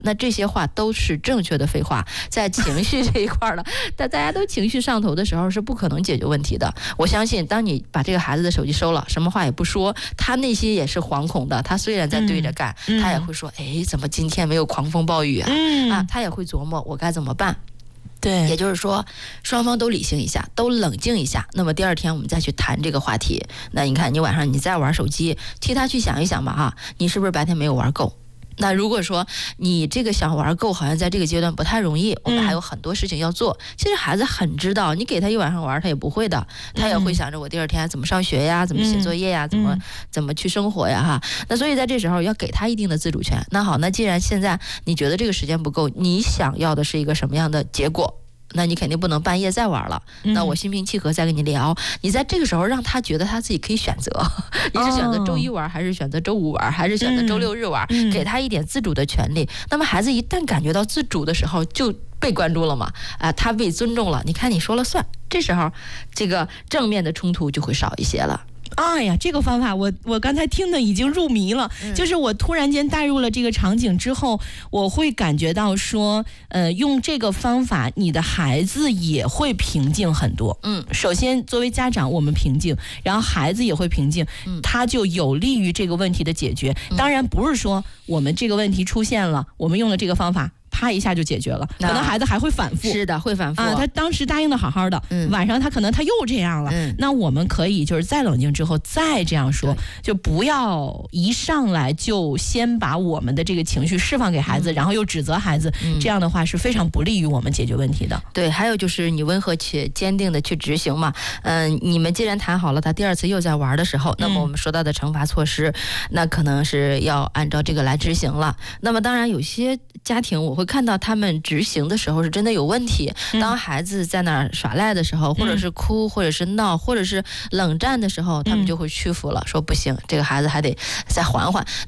那这些话都是正确的废话，在情绪这一块呢，但大家都情绪上头的时候是不可能解决问题的。我相信，当你把这个孩子的手机收了，什么话也不说，他内心也是惶恐的。他虽然在对着干，他也会说：“哎，怎么今天没有狂风暴雨啊？”他也会琢磨我该怎么办。 对， 也就是说，双方都理性一下，都冷静一下。那么第二天我们再去谈这个话题。那你看，你晚上你再玩手机，替他去想一想吧，哈，你是不是白天没有玩够？那如果说你这个想玩够，好像在这个阶段不太容易，我们还有很多事情要做。其实孩子很知道，你给他一晚上玩，他也不会的，他也会想着我第二天怎么上学呀，怎么写作业呀，怎么去生活呀，哈。那所以在这时候要给他一定的自主权。那好，那既然现在你觉得这个时间不够，你想要的是一个什么样的结果？那你肯定不能半夜再玩了，那我心平气和再跟你聊。你在这个时候让他觉得他自己可以选择，你是选择周一玩，还是选择周五玩，还是选择周六日玩，给他一点自主的权利。那么孩子一旦感觉到自主的时候，就被关注了嘛，他被尊重了，你看你说了算，这时候这个正面的冲突就会少一些了。 哎呀，这个方法我刚才听的已经入迷了，就是我突然间带入了这个场景之后，我会感觉到说，用这个方法，你的孩子也会平静很多。首先作为家长我们平静，然后孩子也会平静，他就有利于这个问题的解决。当然不是说我们这个问题出现了，我们用了这个方法，啪一下就解决了，可能孩子还会反复。 是的，会反复啊。他当时答应的好好的，晚上他可能他又这样了。那我们可以就是再冷静之后再这样说，就不要一上来就先把我们的这个情绪释放给孩子，然后又指责孩子，这样的话是非常不利于我们解决问题的。 对，还有就是你温和且坚定的去执行嘛。你们既然谈好了，他第二次又在玩的时候，那么我们说到的惩罚措施，那可能是要按照这个来执行了。那么当然有些家庭我会看到他们执行的时候是真的有问题。当孩子在那儿耍赖的时候，或者是哭，或者是闹，或者是冷战的时候，他们就会屈服了，说不行，这个孩子还得再缓缓。